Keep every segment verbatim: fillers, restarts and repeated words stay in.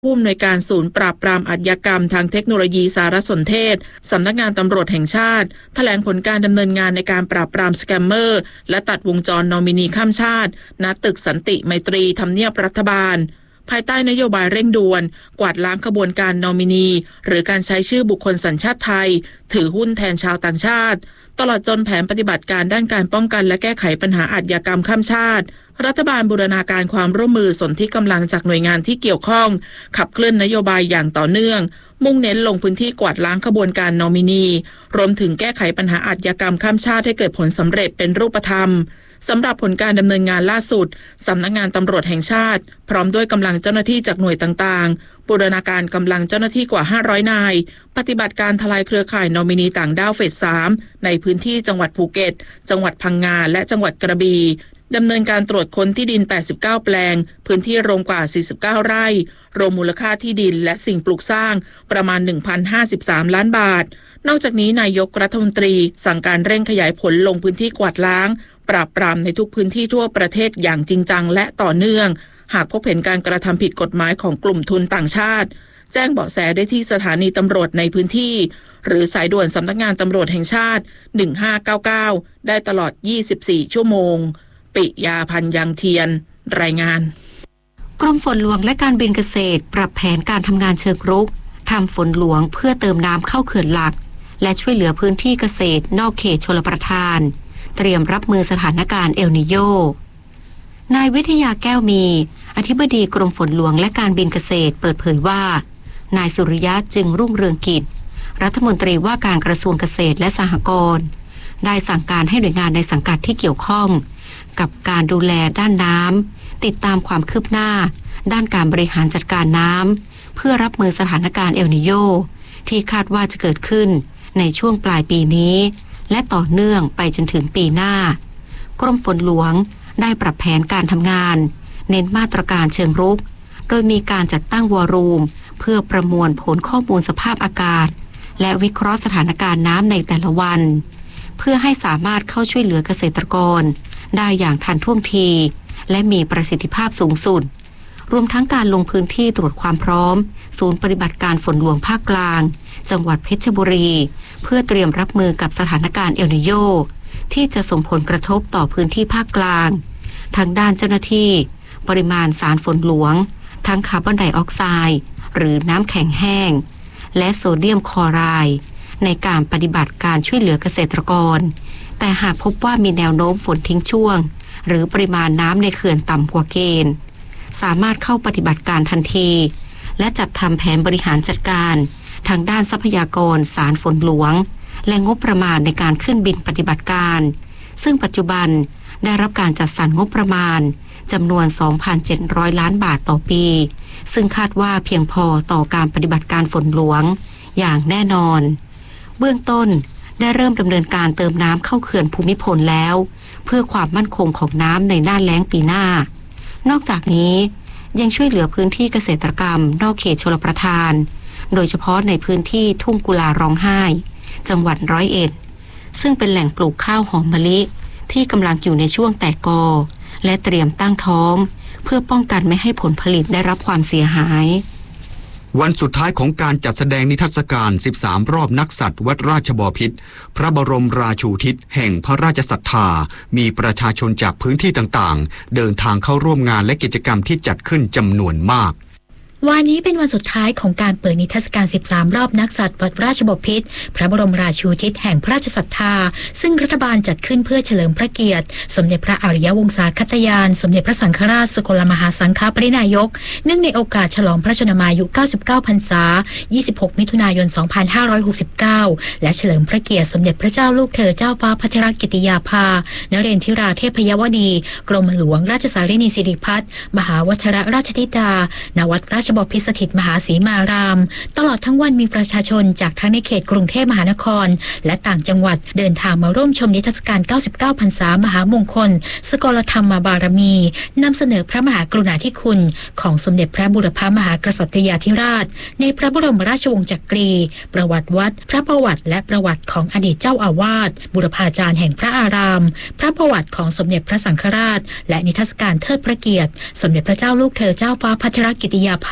ผู้อำนวยการศูนย์ปราบปรามอาชญากรรมทางเทคโนโลยีสารสนเทศสำนักงานตำรวจแห่งชาติแถลงผลการดำเนินงานในการปราบปรามสแกมเมอร์และตัดวงจรนอมินีข้ามชาติณตึกสันติไมตรีทำเนียบรัฐบาลภายใต้นโยบายเร่งด่วนกวาดล้างขบวนการนอมินีหรือการใช้ชื่อบุคคลสัญชาติไทยถือหุ้นแทนชาวต่างชาติตลอดจนแผนปฏิบัติการด้านการป้องกันและแก้ไขปัญหาอาชญากรรมข้ามชาติรัฐบาลบูรณาการความร่วมมือสนธิกำลังจากหน่วยงานที่เกี่ยวข้องขับเคลื่อนนโยบายอย่างต่อเนื่องมุ่งเน้นลงพื้นที่กวาดล้างขบวนการนอมินีรวมถึงแก้ไขปัญหาอาชญากรรมข้ามชาติให้เกิดผลสำเร็จเป็นรูปธรรมสำหรับผลการดำเนินงานล่าสุดสำนักงานตำรวจแห่งชาติพร้อมด้วยกำลังเจ้าหน้าที่จากหน่วยต่างๆบูรณาการกำลังเจ้าหน้าที่กว่าห้าร้อยนายปฏิบัติการทลายเครือข่ายนอมินีต่างด้าวเฟสสามในพื้นที่จังหวัดภูเก็ตจังหวัดพังงาและจังหวัดกระบี่ดำเนินการตรวจค้นที่ดินแปดสิบเก้าแปลงพื้นที่รวมกว่าสี่สิบเก้าไร่รวมมูลค่าที่ดินและสิ่งปลูกสร้างประมาณ หนึ่งพันห้าสิบสาม ล้านบาทนอกจากนี้นายกรัฐมนตรีสั่งการเร่งขยายผลลงพื้นที่กวาดล้างปราบปรามในทุกพื้นที่ทั่วประเทศอย่างจริงจังและต่อเนื่องหากพบเห็นการกระทำผิดกฎหมายของกลุ่มทุนต่างชาติแจ้งเบาะแสได้ที่สถานีตำรวจในพื้นที่หรือสายด่วนสำนักงานตำรวจแห่งชาติหนึ่งห้าเก้าเก้าได้ตลอดยี่สิบสี่ชั่วโมงปิยาพันธ์ยังเทียนรายงานกรมฝนหลวงและการบินเกษตรปรับแผนการทำงานเชิงรุกทำฝนหลวงเพื่อเติมน้ำเข้าเขื่อนหลักและช่วยเหลือพื้นที่เกษตรนอกเขตชลประทานเตรียมรับมือสถานการณ์เอลนิโญนายวิทยาแก้วมีอธิบดีกรมฝนหลวงและการบินเกษตรเปิดเผยว่านายสุริยะจึงรุ่งเรืองกิจรัฐมนตรีว่าการกระทรวงเกษตรและสหกรณ์ได้สั่งการให้หน่วยงานในสังกัดที่เกี่ยวข้องกับการดูแลด้านน้ำติดตามความคืบหน้าด้านการบริหารจัดการน้ำเพื่อรับมือสถานการณ์เอลนิโญที่คาดว่าจะเกิดขึ้นในช่วงปลายปีนี้และต่อเนื่องไปจนถึงปีหน้ากรมฝนหลวงได้ปรับแผนการทำงานเน้นมาตรการเชิงรุกโดยมีการจัดตั้งวอรูมเพื่อประมวลผลข้อมูลสภาพอากาศและวิเคราะห์สถานการณ์น้ำในแต่ละวันเพื่อให้สามารถเข้าช่วยเหลือเกษตรกรได้อย่างทันท่วงทีและมีประสิทธิภาพสูงสุดรวมทั้งการลงพื้นที่ตรวจความพร้อมศูนย์ปฏิบัติการฝนหลวงภาคกลางจังหวัดเพชรบุรีเพื่อเตรียมรับมือกับสถานการณ์เอลนิโญที่จะส่งผลกระทบต่อพื้นที่ภาคกลางทางด้านเจ้าหน้าที่ปริมาณสารฝนหลวงทั้งคาร์บอนไดออกไซด์หรือน้ำแข็งแห้งและโซเดียมคลอไรด์ในการปฏิบัติการช่วยเหลือเกษตรกรแต่หากพบว่ามีแนวโน้มฝนทิ้งช่วงหรือปริมาณน้ำในเขื่อนต่ำกว่าเกณฑ์สามารถเข้าปฏิบัติการทันทีและจัดทำแผนบริหารจัดการทางด้านทรัพยากรสารฝนหลวงและงบประมาณในการขึ้นบินปฏิบัติการซึ่งปัจจุบันได้รับการจัดสรรงบประมาณจำนวน สองพันเจ็ดร้อย ล้านบาทต่อปีซึ่งคาดว่าเพียงพอต่อการปฏิบัติการฝนหลวงอย่างแน่นอนเบื้องต้นได้เริ่มดำเนินการเติมน้ำเข้าเขื่อนภูมิพลแล้วเพื่อความมั่นคงของน้ำในหน้าแล้งปีหน้านอกจากนี้ยังช่วยเหลือพื้นที่เกษตรกรรมนอกเขตชลประทานโดยเฉพาะในพื้นที่ทุ่งกุลาร้องไห้จังหวัดร้อยเอ็ดซึ่งเป็นแหล่งปลูกข้าวหอมมะลิที่กำลังอยู่ในช่วงแตกกอและเตรียมตั้งท้องเพื่อป้องกันไม่ให้ผลผลิตได้รับความเสียหายวันสุดท้ายของการจัดแสดงนิทรรศการสิบสามรอบนักสัตว์วัดราชบพิตรพระบรมราชูทิศแห่งพระราชศรัทธามีประชาชนจากพื้นที่ต่างๆเดินทางเข้าร่วมงานและกิจกรรมที่จัดขึ้นจำนวนมากวันนี้เป็นวันสุดท้ายของการเปิดนิทรรศการสิบสามรอบนักสัตว์วัดราชบพิตรพระบรมราชูทิศแห่งพระราชศรัทธาซึ่งรัฐบาลจัดขึ้นเพื่อเฉลิมพระเกียรติสมเด็จพระอริยวงศาคตยานสมเด็จพระสังฆราชสกลมหาสังฆปรินายกเนื่องในโอกาสฉลองพระชนมายุเก้าสิบเก้าพรรษายี่สิบหกมิถุนายนสองพันห้าร้อยหกสิบเก้าและเฉลิมพระเกียรติสมเด็จพระเจ้าลูกเธอเจ้าฟ้าพัชรกิติยาภานเรนทิราเทพยวดีกรมหลวงราชสารินีสิริพัฒน์มหาวชิรราชธิดาณวัดราชบพิตรสถิตมหาศรีมารามตลอดทั้งวันมีประชาชนจากทั้งในเขตกรุงเทพมหานครและต่างจังหวัดเดินทางมาร่วมชมนิทรรศการเก้าสิบเก้าพรรษามหามงคลสกลธรรมบารมีนำเสนอพระมหากรุณาธิคุณของสมเด็จพระบุรพมหากษัตริยาธิราชในพระบรมราชวงศ์จักรีประวัติวัดพระประวัติและประวัติของอดีตเจ้าอาวาสบุรพาจารย์แห่งพระอารามพระประวัติของสมเด็จพระสังฆราชและนิทรรศการเทิดพระเกียรติสมเด็จพระเจ้าลูกเธอเจ้าฟ้าพัชรกิติยาภา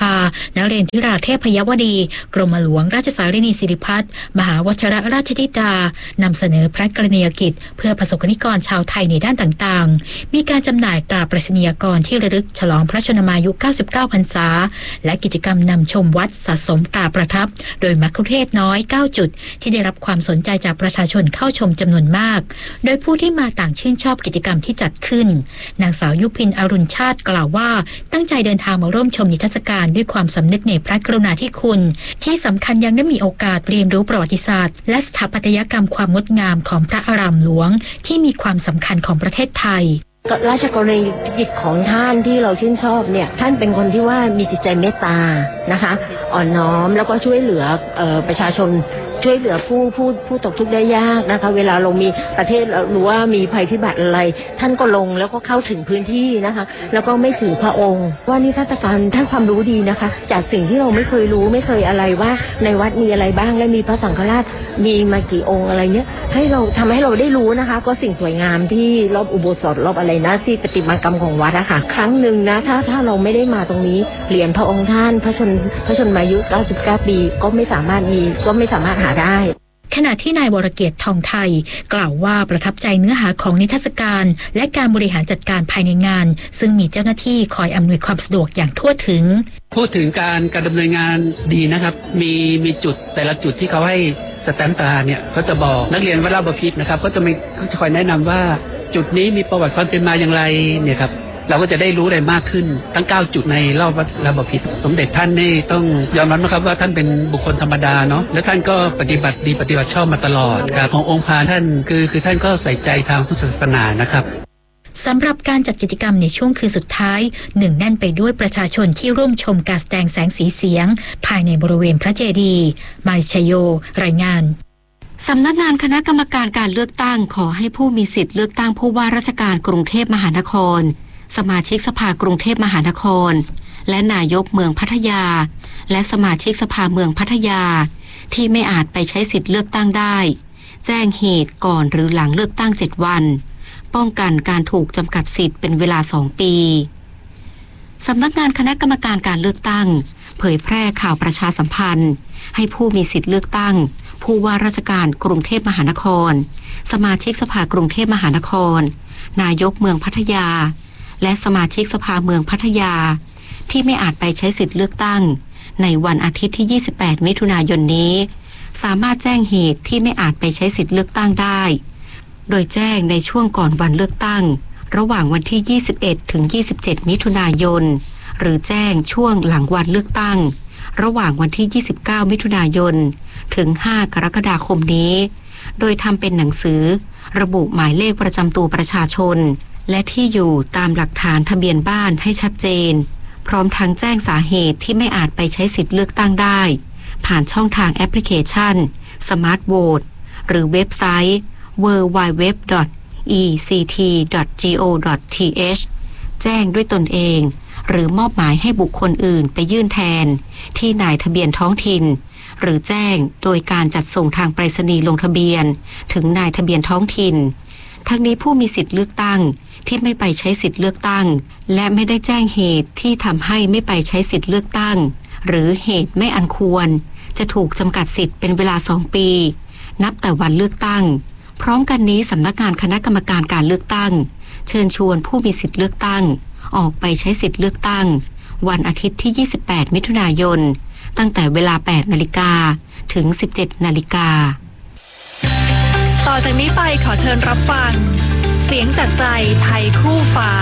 นเรนทิราเทพยวดีกรมหลวงราชสารินีสิริพัฒน์มหาวชิรราชธิดานำเสนอพระกรณียกิจเพื่อประสบกนิกรชาวไทยในด้านต่างๆมีการจำหน่ายตราไปรษณียกรที่ระลึกฉลองพระชนมายุเก้าสิบเก้าพรรษาและกิจกรรมนำชมวัดสะสมตราประทับโดยมัคคุเทศก์น้อยเก้าจุดที่ได้รับความสนใจจากประชาชนเข้าชมจำนวนมากโดยผู้ที่มาต่างชื่นชอบกิจกรรมที่จัดขึ้นนางสาวยุพินอรุณชาติกล่าวว่าตั้งใจเดินทางมาร่วมชมนิทรรศการด้วยความสำนึกในพระกรุณาธิคุณที่สำคัญยังได้มีโอกาสเรียนรู้ประวัติศาสตร์และสถาปัตยกรรมความงดงามของพระอารามหลวงที่มีความสำคัญของประเทศไทยราชกรณียกิจของท่านที่เราชื่นชอบเนี่ยท่านเป็นคนที่ว่ามีจิตใจเมตตานะคะอ่อนน้อมแล้วก็ช่วยเหลือเอ่อประชาชนช่วยเหลือผู้ผู้ผู้ตกทุกข์ได้ยากนะคะเวลาเรามีประเทศหรือว่ามีภัยพิบัติอะไรท่านก็ลงแล้วก็เข้าถึงพื้นที่นะคะแล้วก็ไม่ถือพระองค์ว่านิทรรศการท่านความรู้ดีนะคะจากสิ่งที่เราไม่เคยรู้ไม่เคยอะไรว่าในวัดมีอะไรบ้างและมีพระสังฆราชมีมากี่องค์อะไรเนี้ยให้เราทำให้เราได้รู้นะคะก็สิ่งสวยงามที่รอบอุโบสถรอบอะไรนะที่ประติมากรรมของวัดอะค่ะครั้งหนึ่งนะถ้าถ้าเราไม่ได้มาตรงนี้เหรียญพระองค์ท่านพระชนพระชนมายุเก้าสิบเก้าปีก็ไม่สามารถมีก็ไม่สามารถหาได้ขณะที่นายวรเกียรติทองไทยกล่าวว่าประทับใจเนื้อหาของนิทรรศการและการบริหารจัดการภายในงานซึ่งมีเจ้าหน้าที่คอยอำนวยความสะดวกอย่างทั่วถึงพูดถึงการการดำเนินงานดีนะครับมีมีจุดแต่ละจุดที่เขาให้สแตมป์ตราเนี่ยเขาจะบอกนักเรียนวัดราชบพิตรนะครับก็จะมีก็จะคอยแนะนำว่าจุดนี้มีประวัติความเป็นมาอย่างไรเนี่ยครับเราก็จะได้รู้อะไรมากขึ้นทั้งเก้าจุดในรอบวัดราชบพิตรสมเด็จท่านนี่ต้องยอมรับนะครับว่าท่านเป็นบุคคลธรรมดาเนาะและท่านก็ปฏิบัติดีปฏิบัติชอบมาตลอดการขององค์พานท่านคือคือท่านก็ใส่ใจทางพุทธศาสนานะครับสำหรับการจัดกิจกรรมในช่วงคืนสุดท้ายหนึ่งแน่นไปด้วยประชาชนที่ร่วมชมการแสดงแสงสีเสียงภายในบริเวณพระเจดีย์มาริชโยรายงานสำนักงานคณะกรรมการการเลือกตั้งขอให้ผู้มีสิทธิ์เลือกตั้งผู้ว่าราชการกรุงเทพมหานครสมาชิกสภากรุงเทพมหานครและนายกเมืองพัทยาและสมาชิกสภาเมืองพัทยาที่ไม่อาจไปใช้สิทธิ์เลือกตั้งได้แจ้งเหตุก่อนหรือหลังเลือกตั้งเจ็ดวันป้องกันการถูกจำกัดสิทธิ์เป็นเวลาสองปีสำนักงานคณะกรรมการการเลือกตั้งเผยแพร่ข่าวประชาสัมพันธ์ให้ผู้มีสิทธิ์เลือกตั้งผู้ว่าราชการกรุงเทพมหานครสมาชิกสภากรุงเทพมหานครนายกเมืองพัทยาและสมาชิกสภาเมืองพัทยาที่ไม่อาจไปใช้สิทธิ์เลือกตั้งในวันอาทิตย์ที่ยี่สิบแปดมิถุนายนนี้สามารถแจ้งเหตุที่ไม่อาจไปใช้สิทธิ์เลือกตั้งได้โดยแจ้งในช่วงก่อนวันเลือกตั้งระหว่างวันที่ยี่สิบเอ็ดถึงยี่สิบเจ็ดมิถุนายนหรือแจ้งช่วงหลังวันเลือกตั้งระหว่างวันที่ยี่สิบเก้ามิถุนายนถึงห้ากรกฎาคมนี้โดยทำเป็นหนังสือระบุหมายเลขประจำตัวประชาชนและที่อยู่ตามหลักฐานทะเบียนบ้านให้ชัดเจนพร้อมทั้งแจ้งสาเหตุที่ไม่อาจไปใช้สิทธิ์เลือกตั้งได้ผ่านช่องทางแอปพลิเคชัน Smart Vote หรือเว็บไซต์ ดับเบิลยู ดับเบิลยู ดับเบิลยู ดอท อี ซี ที ดอท จี โอ ดอท ที เอช แจ้งด้วยตนเองหรือมอบหมายให้บุคคลอื่นไปยื่นแทนที่นายทะเบียนท้องถิ่นหรือแจ้งโดยการจัดส่งทางไปรษณีย์ลงทะเบียนถึงนายทะเบียนท้องถิ่นทั้งนี้ผู้มีสิทธิ์เลือกตั้งที่ไม่ไปใช้สิทธิ์เลือกตั้งและไม่ได้แจ้งเหตุที่ทำให้ไม่ไปใช้สิทธิ์เลือกตั้งหรือเหตุไม่อันควรจะถูกจำกัดสิทธิ์เป็นเวลาสองปีนับแต่วันเลือกตั้งพร้อมกันนี้สำนักงานคณะกรรมการการเลือกตั้งเชิญชวนผู้มีสิทธิ์เลือกตั้งออกไปใช้สิทธิ์เลือกตั้งวันอาทิตย์ที่ยี่สิบแปดมิถุนายนตั้งแต่เวลา แปดนาฬิกา ถึง สิบเจ็ดนาฬิกาต่อจากนี้ไปขอเชิญรับฟังเสียงจากใจไทยคู่ฟ้า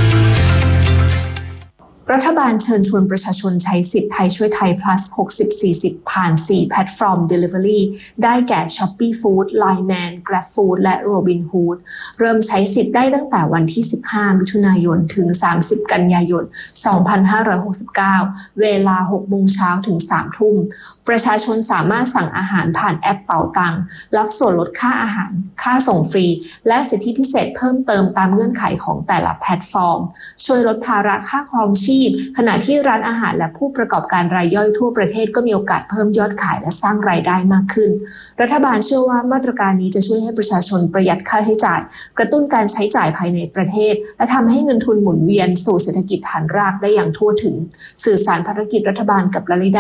รัฐบาลเชิญชวนประชาชนใช้สิทธิ์ไทยช่วยไทย plus หกสิบ สี่สิบ ผ่านสี่แพลตฟอร์ม Delivery ได้แก่ Shopee Food ไลน์ แมน Grab Food และ Robinhood เริ่มใช้สิทธิ์ได้ตั้งแต่วันที่สิบห้ามิถุนายนถึงสามสิบกันยายนสองพันห้าร้อยหกสิบเก้าเวลา หกโมงเช้าถึงสามทุ่มประชาชนสามารถสั่งอาหารผ่านแอปเป๋าตังรับส่วนลดค่าอาหารค่าส่งฟรีและสิทธิพิเศษเพิ่มเติมตามเงื่อนไขของแต่ละแพลตฟอร์มช่วยลดภาระค่าครองชีพพขณะที่ร้านอาหารและผู้ประกอบการรายย่อยทั่วประเทศก็มีโอกาสเพิ่มยอดขายและสร้างรายได้มากขึ้นรัฐบาลเชื่อว่ามาตรการนี้จะช่วยให้ประชาชนประหยัดค่าใช้จ่ายกระตุ้นการใช้จ่ายภายในประเทศและทำให้เงินทุนหมุนเวียนสู่เศรษฐกิจฐานรากได้อย่างทั่วถึงสื่อสารภารกิจรัฐบาลกับลลิดา